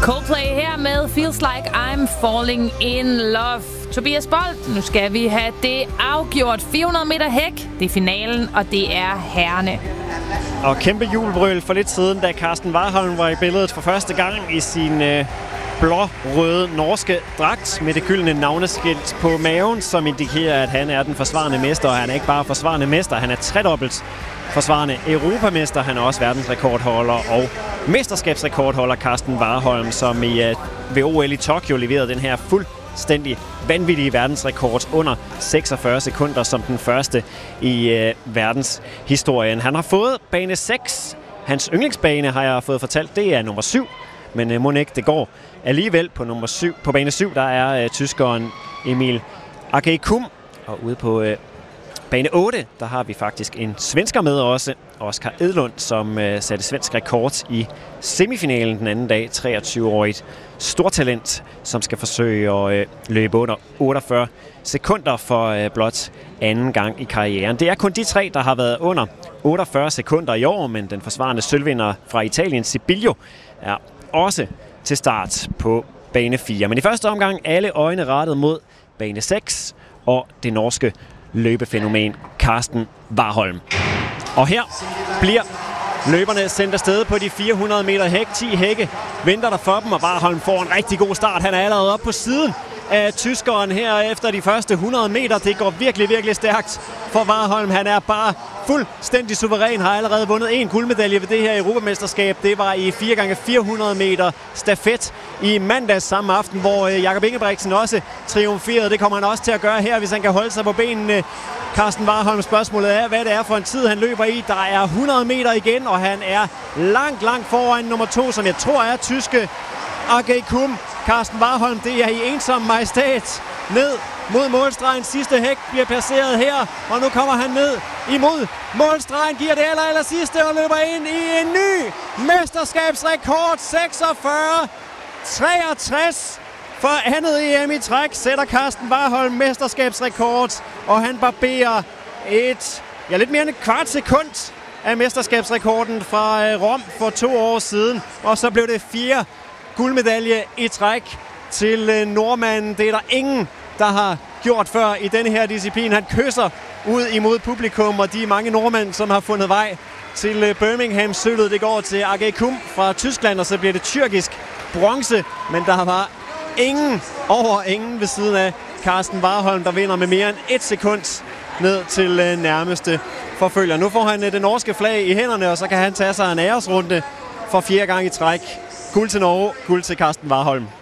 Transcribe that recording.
Coldplay her med Feels Like I'm Falling in Love. Tobias Bolt, nu skal vi have det afgjort. 400 meter hæk, det er finalen, og det er herrene. Og kæmpe jubelbrøl for lidt siden, da Karsten Warholm var i billedet for første gang i sin blå-røde norske dragt med det gyldne navneskilt på maven, som indikerer, at han er den forsvarende mester. Og han er ikke bare forsvarende mester, han er tredobbelt forsvarende europamester. Han er også verdensrekordholder og mesterskabsrekordholder Karsten Warholm, som ved OL i Tokyo leverede den her fuldstændig vanvittige verdensrekord under 46 sekunder som den første i verdenshistorien. Han har fået bane 6. Hans yndlingsbane, har jeg fået fortalt, det er nummer 7. Men må ikke det går alligevel på nummer 7. På bane 7, der er tyskeren Emil Agaykum. Og ude på bane 8, der har vi faktisk en svensker med også. Oskar Edlund, som satte svensk rekord i semifinalen den anden dag. 23-årigt stortalent, som skal forsøge at løbe under 48 sekunder for blot anden gang i karrieren. Det er kun de tre, der har været under 48 sekunder i år, men den forsvarende sølvvinder fra Italien, Sibiglio, er også til start på bane 4. Men i første omgang alle øjne rettet mod bane 6 og det norske løbefænomen Karsten Warholm. Og her bliver løberne sendt afsted på de 400 meter hæk. 10 hække venter der for dem, og Warholm får en rigtig god start. Han er allerede oppe på siden af tyskeren her efter de første 100 meter. Det går virkelig, virkelig stærkt for Warholm. Han er bare fuldstændig suveræn, har allerede vundet en guldmedalje ved det her europamesterskab. Det var i 4x400 meter stafet i mandags samme aften, hvor Jakob Ingebrigtsen også triumferede. Det kommer han også til at gøre her, hvis han kan holde sig på benene. Karsten Warholm, spørgsmålet er, hvad det er for en tid, han løber i. Der er 100 meter igen, og han er langt, langt foran nummer 2, som jeg tror er tyske Agaykum. Karsten Warholm, det er i ensom majestat ned mod målstregen. Sidste hæk bliver passeret her, og nu kommer han ned imod målstregen, giver det aller sidste og løber ind i en ny mesterskabsrekord. 46-63 for andet EM i træk sætter Karsten Warholm mesterskabsrekord, og han barberer lidt mere end et kvart sekund af mesterskabsrekorden fra Rom for 2 år siden, og så blev det 4 guldmedalje i træk til nordmanden. Det er der ingen, der har gjort før i denne her disciplin. Han kysser ud imod publikum, og de mange nordmænd, som har fundet vej til Birmingham. Sølvet, det går til Agaykum fra Tyskland, og så bliver det tyrkisk bronze. Men der var ingen ved siden af Karsten Warholm, der vinder med mere end 1 sekund ned til nærmeste forfølger. Nu får han det norske flag i hænderne, og så kan han tage sig en æresrunde for 4. gang i træk. Guld til Norge, guld til Karsten Warholm.